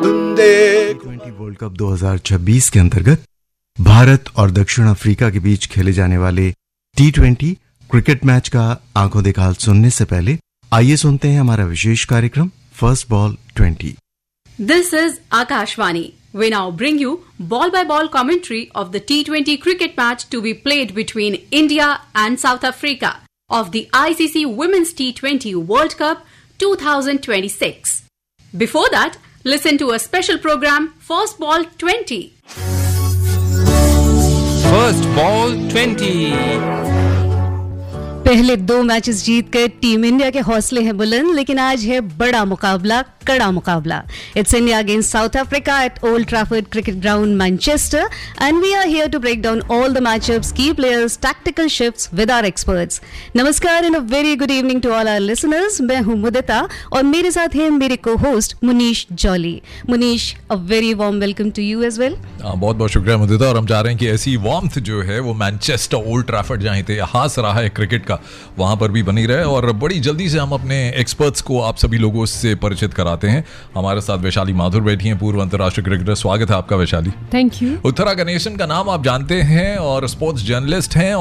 T20 world cup 2026 के अंतर्गत भारत और दक्षिण अफ्रीका के बीच खेले जाने वाले T20 क्रिकेट मैच का आंखों देखा हाल सुनने से पहले आइए सुनते हैं हमारा विशेष कार्यक्रम first ball 20। This is Akashvani. We now bring you ball-by-ball commentary of the T20 cricket match to be played between India and South Africa of the ICC Women's T20 World Cup 2026. Before that, listen to a special program, First Ball 20. First Ball 20. पहले 2 matches जीतकर team India के हौसले हैं बुलंद, लेकिन आज है बड़ा मुकाबला, कड़ा मुकाबला। It's India against south Africa eight old Trafford cricket ground Manchester and we are here to break down all the matchups, की players, tactical shifts with our experts. नमस्कार and a very good evening to all our listeners. मैं हूं मुदिता और मेरे साथ है मेरे को host Munish jolly. Munish, a very warm welcome to you as well. बहुत बहुत शुक्रिया मुदिता। और हम चाह रहे हैं कि ऐसी वार्मथ जो है वो मैनचेस्टर ओल्ड ट्रैफर्ड जहाँ इतिहास रहा है क्रिकेट का, वहां पर भी बनी रहे। और बड़ी जल्दी से हम अपने एक्सपर्ट्स को आप सभी लोगों से परिचित कराते हैं। हमारे साथ वैशाली माथुर बैठी हैं, पूर्व अंतर्राष्ट्रीय क्रिकेटर। स्वागत है आपका वैशाली। Thank you. उत्तरा गणेशन का नाम आप जानते हैं और स्पोर्ट्स जर्नलिस्ट हैं